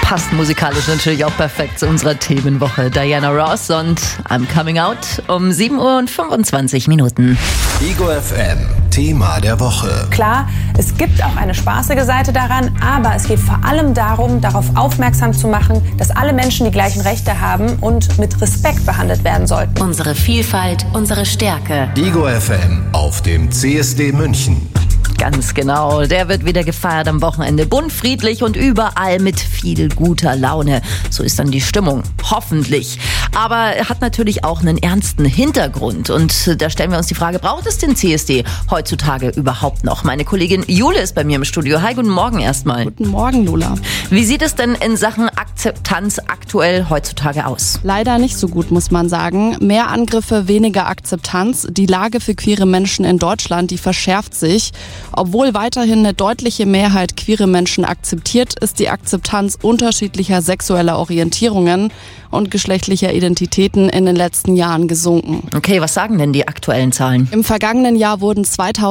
passt musikalisch natürlich auch perfekt zu unserer Themenwoche. Diana Ross und I'm Coming Out um 7:25 Minuten. Ego FM, Thema der Woche. Klar, es gibt auch eine spaßige Seite daran, aber es geht vor allem darum, darauf aufmerksam zu machen, dass alle Menschen die gleichen Rechte haben und mit Respekt behandelt werden sollten. Unsere Vielfalt, unsere Stärke. Ego FM auf dem CSD München. Ganz genau, der wird wieder gefeiert am Wochenende. Bunt, friedlich und überall mit viel guter Laune. So ist dann die Stimmung, hoffentlich. Aber er hat natürlich auch einen ernsten Hintergrund. Und da stellen wir uns die Frage, braucht es den CSD heutzutage überhaupt noch? Meine Kollegin Jule ist bei mir im Studio. Hi, guten Morgen erstmal. Guten Morgen, Lola. Wie sieht es denn in Sachen Akzeptanz aktuell heutzutage aus? Leider nicht so gut, muss man sagen. Mehr Angriffe, weniger Akzeptanz. Die Lage für queere Menschen in Deutschland, die verschärft sich. Obwohl weiterhin eine deutliche Mehrheit queere Menschen akzeptiert, ist die Akzeptanz unterschiedlicher sexueller Orientierungen und geschlechtlicher Identitäten in den letzten Jahren gesunken. Okay, was sagen denn die aktuellen Zahlen? Im vergangenen Jahr wurden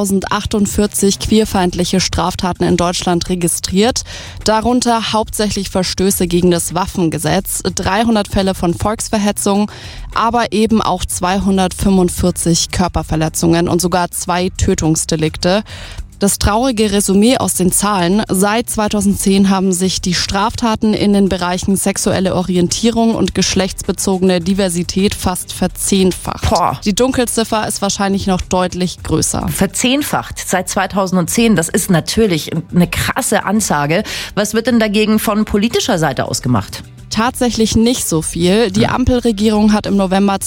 2048 queerfeindliche Straftaten in Deutschland registriert, darunter hauptsächlich Verstöße gegen das Waffengesetz, 300 Fälle von Volksverhetzung, aber eben auch 245 Körperverletzungen und sogar 2 Tötungsdelikte. Das traurige Resümee aus den Zahlen: Seit 2010 haben sich die Straftaten in den Bereichen sexuelle Orientierung und geschlechtsbezogene Diversität fast verzehnfacht. Boah. Die Dunkelziffer ist wahrscheinlich noch deutlich größer. Verzehnfacht seit 2010, das ist natürlich eine krasse Ansage. Was wird denn dagegen von politischer Seite aus gemacht? Tatsächlich nicht so viel. Die Ampelregierung hat im November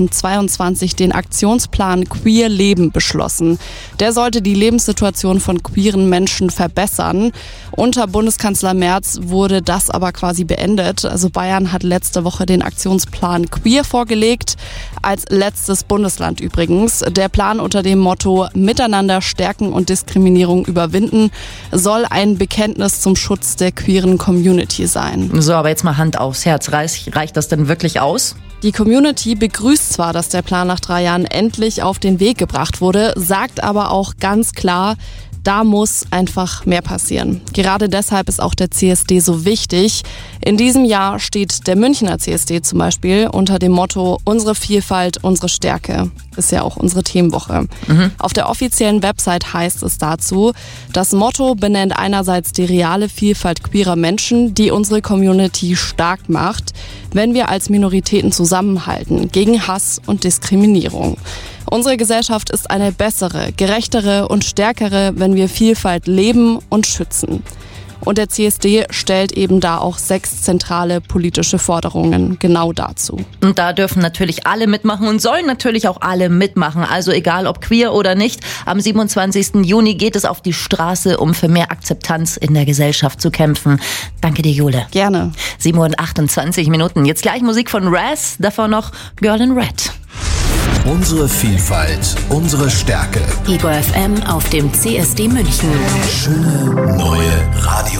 2022 den Aktionsplan Queer Leben beschlossen. Der sollte die Lebenssituation von queeren Menschen verbessern. Unter Bundeskanzler Merz wurde das aber quasi beendet. Also Bayern hat letzte Woche den Aktionsplan Queer vorgelegt, als letztes Bundesland übrigens. Der Plan unter dem Motto Miteinander stärken und Diskriminierung überwinden soll ein Bekenntnis zum Schutz der queeren Community sein. So, aber jetzt mal Hand aufs Herz. Reicht das denn wirklich aus? Die Community begrüßt zwar, dass der Plan nach 3 Jahren endlich auf den Weg gebracht wurde, sagt aber auch ganz klar, da muss einfach mehr passieren. Gerade deshalb ist auch der CSD so wichtig. In diesem Jahr steht der Münchner CSD zum Beispiel unter dem Motto Unsere Vielfalt, unsere Stärke. Ist ja auch unsere Themenwoche. Auf der offiziellen Website heißt es dazu, das Motto benennt einerseits die reale Vielfalt queerer Menschen, die unsere Community stark macht, wenn wir als Minoritäten zusammenhalten gegen Hass und Diskriminierung. Unsere Gesellschaft ist eine bessere, gerechtere und stärkere, wenn wir Vielfalt leben und schützen. Und der CSD stellt eben da auch 6 zentrale politische Forderungen genau dazu. Und da dürfen natürlich alle mitmachen und sollen natürlich auch alle mitmachen. Also egal ob queer oder nicht, am 27. Juni geht es auf die Straße, um für mehr Akzeptanz in der Gesellschaft zu kämpfen. Danke dir, Jule. Gerne. 7:28 Minuten. Jetzt gleich Musik von Raz, davor noch Girl in Red. Unsere Vielfalt, unsere Stärke. Ego FM auf dem CSD München. Schöne neue Radio.